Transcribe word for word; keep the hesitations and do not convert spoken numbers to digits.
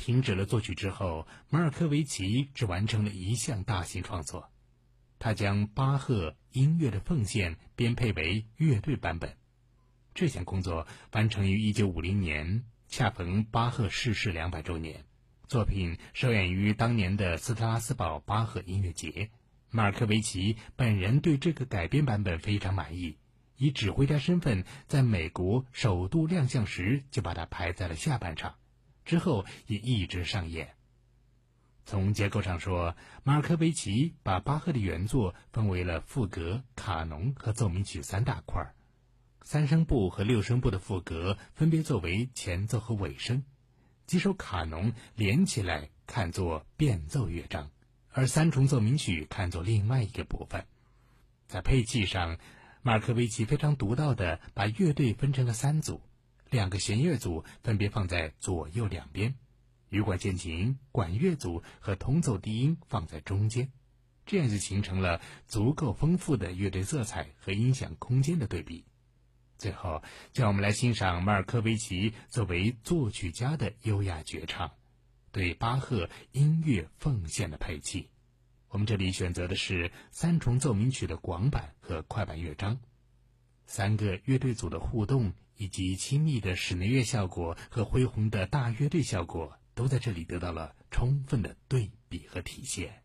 停止了作曲之后，马尔科维奇只完成了一项大型创作，他将巴赫音乐的奉献编配为乐队版本。这项工作完成于一九五零年，恰逢巴赫逝世两百周年。作品首演于当年的斯特拉斯堡巴赫音乐节。马尔科维奇本人对这个改编版本非常满意，以指挥家身份在美国首度亮相时就把它排在了下半场，之后也一直上演。从结构上说，马尔科维奇把巴赫的原作分为了赋格、卡农和奏鸣曲三大块，三声部和六声部的赋格分别作为前奏和尾声，几首卡农连起来看作变奏乐章，而三重奏鸣曲看作另外一个部分。在配器上，马尔科维奇非常独到地把乐队分成了三组，两个弦乐组分别放在左右两边，羽管键琴、管乐组和同奏低音放在中间，这样就形成了足够丰富的乐队色彩和音响空间的对比。最后，就让我们来欣赏马尔科维奇作为作曲家的优雅绝唱，对巴赫音乐奉献的配器。我们这里选择的是三重奏鸣曲的广板和快板乐章，三个乐队组的互动以及亲密的室内乐效果和恢宏的大乐队效果都在这里得到了充分的对比和体现。